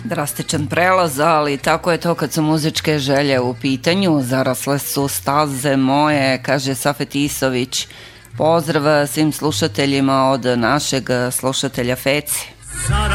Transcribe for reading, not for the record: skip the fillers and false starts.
Drastičan prelaz, ali tako je to kad su muzičke želje u pitanju. Zarasle su staze moje, kaže Safet Isović. Pozdrav svim slušateljima od našeg slušatelja Feci.